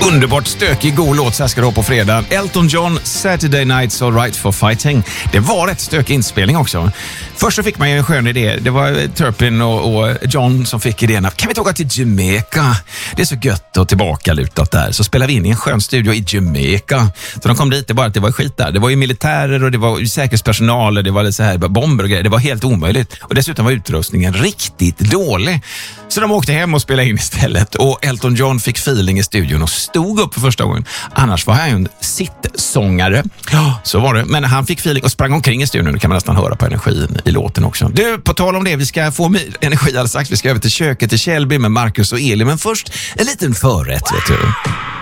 Underbart stökig, god låt, så här ska det på fredag. Elton John, Saturday Night's All Right for Fighting. Det var rätt stökig inspelning också. Först så fick man ju en skön idé. Det var Turpin och John som fick idén att kan vi ta till Jamaica? Det är så gött och tillbakalutat där. Så spelade vi in i en skön studio i Jamaica. Så de kom dit, det bara att det var skit där. Det var ju militärer och det var säkerhetspersonal och det var så här bomber och grejer. Det var helt omöjligt. Och dessutom var utrustningen riktigt dålig. Så de åkte hem och spelade in istället. Och Elton John fick feeling i studion och stod upp för första gången. Annars var han ju en sittsångare. Ja, så var det. Men han fick feeling och sprang omkring i studion. Det kan man nästan höra på energin i låten också. Du, på tal om det, vi ska få energi alldeles strax. Vi ska över till köket till Källby med Marcus och Eli. Men först en liten förrätt, vet du.